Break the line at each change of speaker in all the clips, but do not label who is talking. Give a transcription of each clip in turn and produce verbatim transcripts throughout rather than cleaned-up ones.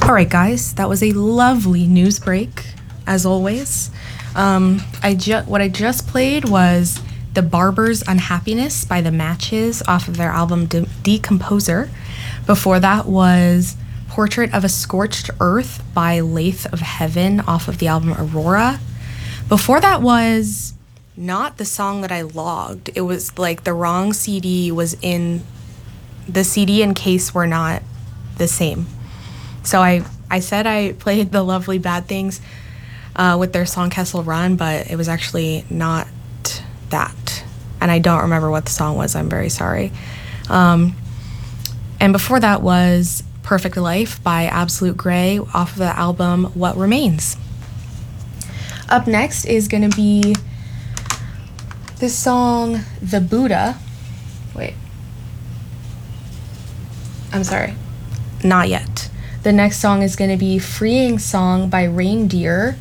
All right, guys, that was a lovely news break, as always. Um, I ju- what I just played was The Barber's Unhappiness by The Matches off of their album De- Decomposer. Before that was Portrait of a Scorched Earth by Lathe of Heaven off of the album Aurora. Before that was not the song that I logged. It was like the wrong C D was in, the C D and case were not the same. So I, I said I played The Lovely Bad Things uh, with their song Kessel Run, but it was actually not that. And I don't remember what the song was. I'm very sorry. Um, and before that was Perfect Life by Absolute Grey off of the album What Remains. Up next is going to be this song, The Buddha. Wait. I'm sorry. Not yet. The next song is going to be Freeing Song by Reindeer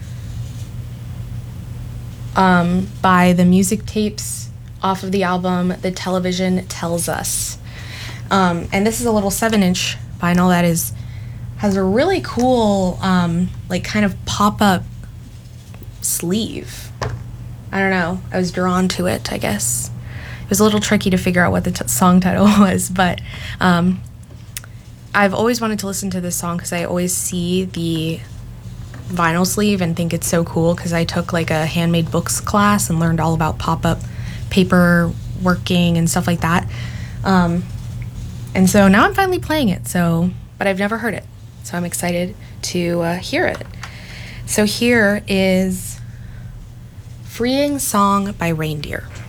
um, by the music tapes off of the album The Television Tells Us. Um, and this is a little seven-inch vinyl that is has a really cool, um, like, kind of pop-up sleeve. I don't know. I was drawn to it, I guess. It was a little tricky to figure out what the t- song title was, but um, I've always wanted to listen to this song because I always see the vinyl sleeve and think it's so cool because I took like a handmade books class and learned all about pop-up paper working and stuff like that. Um, and so now I'm finally playing it, so but I've never heard it. So I'm excited to uh, hear it. So here is Freeing Song by Reindeer.